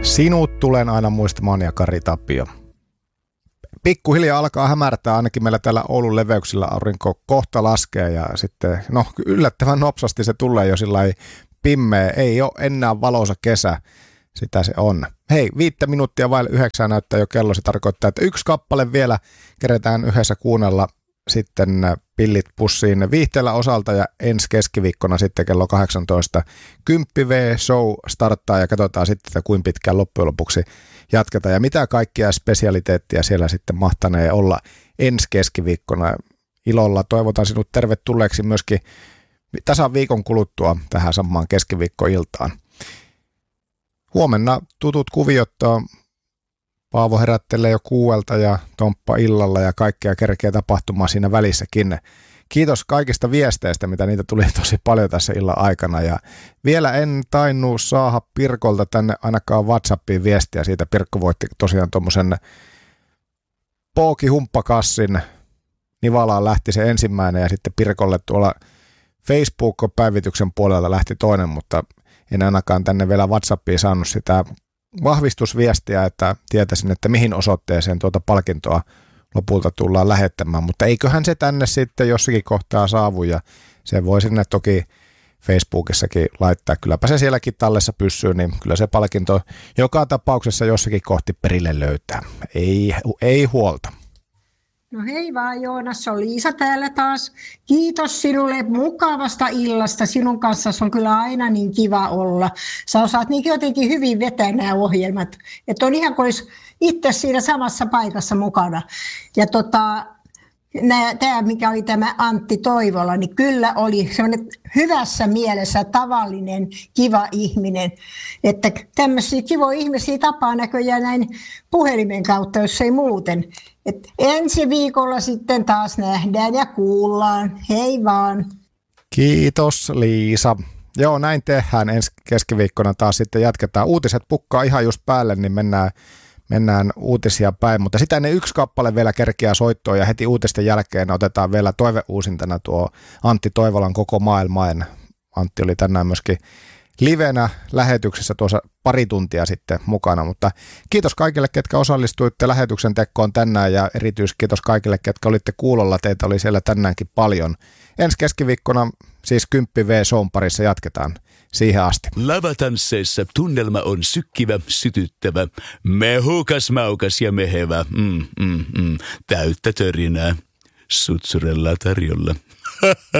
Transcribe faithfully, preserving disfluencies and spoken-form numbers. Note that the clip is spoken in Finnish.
Sinut tulen aina muistamaan ja Kari Tapio. Pikkuhiljaa alkaa hämärtää, ainakin meillä täällä Oulun leveyksillä aurinko kohta laskee ja sitten, no yllättävän nopsasti se tulee jo sillai pimmeä. Ei ole enää valoisa kesä, sitä se on. Hei, viittä minuuttia vaille yhdeksää näyttää jo kello. Se tarkoittaa, että yksi kappale vielä keretään yhdessä kuunnella sitten pillit pussiin viihteellä osalta ja ensi keskiviikkona sitten kello kahdeksantoista kymmenen V show starttaa ja katsotaan sitten, että kuinka pitkään loppujen lopuksi jatketaan ja mitä kaikkia spesialiteettia siellä sitten mahtanee olla ensi keskiviikkona. Ilolla toivotan sinut tervetulleeksi myöskin tasan viikon kuluttua tähän samaan keskiviikkoiltaan. Huomenna tutut kuviot, Paavo herättelee jo kuuelta ja Tomppa illalla ja kaikkea kerkeä tapahtumaan siinä välissäkin. Kiitos kaikista viesteistä, mitä niitä tuli tosi paljon tässä illan aikana. Ja vielä en tainnut saada Pirkolta tänne ainakaan WhatsAppiin viestiä siitä. Pirkko voitti tosiaan tuommoisen Pooki-humppakassin. Nivalaan lähti se ensimmäinen ja sitten Pirkolle tuolla Facebook-päivityksen puolella lähti toinen, mutta en ainakaan tänne vielä WhatsAppiin saanut sitä vahvistusviestiä, että tietäisin, että mihin osoitteeseen tuota palkintoa lopulta tullaan lähettämään, mutta eiköhän se tänne sitten jossakin kohtaa saavu ja se voi sinne toki Facebookissakin laittaa. Kylläpä se sielläkin tallessa pysyy, niin kyllä se palkinto joka tapauksessa jossakin kohti perille löytää. Ei, ei huolta. No hei vaan Joonas, se on Liisa täällä taas. Kiitos sinulle mukavasta illasta. Sinun kanssa on kyllä aina niin kiva olla. Sä osaat niin jotenkin hyvin vetää nämä ohjelmat. Että on ihan kuin olisi itse siinä samassa paikassa mukana. Ja tota, tämä, mikä oli tämä Antti Toivola, niin kyllä oli semmoinen hyvässä mielessä tavallinen, kiva ihminen. Että tämmöisiä kivoja ihmisiä tapaa näköjään näin puhelimen kautta, jos ei muuten. Et ensi viikolla sitten taas nähdään ja kuullaan. Hei vaan. Kiitos Liisa. Joo, näin tehdään. Ensi keskiviikkona taas sitten jatketaan. Uutiset pukkaa ihan just päälle, niin mennään, mennään uutisia päin. Mutta sitä ne yksi kappale vielä kerkeää soittoon ja heti uutisten jälkeen otetaan vielä toiveuusintana tuo Antti Toivolan Koko maailmain. Antti oli tänään myöskin livenä lähetyksessä tuossa pari tuntia sitten mukana, mutta kiitos kaikille, ketkä osallistuitte lähetyksen tekoon tänään ja erityiskiitos kaikille, ketkä olitte kuulolla. Teitä oli siellä tänäänkin paljon. Ensi keskiviikkona siis kymmenen V-shown parissa jatketaan siihen asti. Lavatansseissa tunnelma on sykkivä, sytyttävä, mehukas, maukas ja mehevä. Mm, mm, mm. Täyttä törinää. Sutsurella tarjolla.